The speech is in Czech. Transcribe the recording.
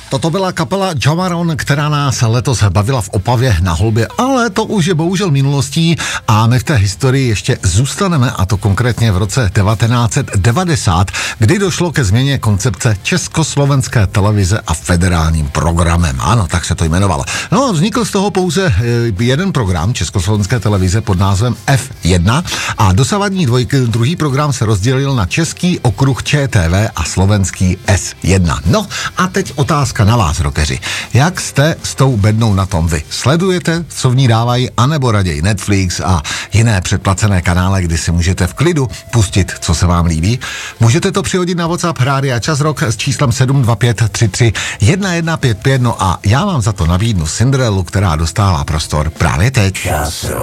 Toto byla kapela Jamaron, která nás letos bavila v Opavě na Holbě, ale to už je bohužel minulostí a my v té historii ještě zůstaneme, a to konkrétně v roce 1990, kdy došlo ke změně koncepce Československé televize a federálním programem. Ano, tak se to jmenovalo. No a vznikl z toho pouze jeden program Československé televize pod názvem F1 a dosavadní druhý program se rozdělil na Český okruh ČTV a slovenský S1. No a teď otázka na vás, rockeři. Jak jste s tou bednou na tom vy? Sledujete, co v ní dávají, anebo raději Netflix a jiné předplacené kanály, kdy si můžete v klidu pustit, co se vám líbí? Můžete to přihodit na WhatsApp Rádia Čas Rock s číslem 72533 1155, no a já vám za to nabídnu Cinderellu, která dostává prostor právě teď.